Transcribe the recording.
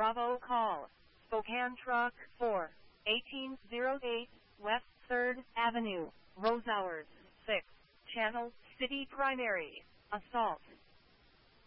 Bravo call. Spokane Truck 4, 1808, West 3rd Avenue, Rose Hours 6, Channel City Primary, Assault.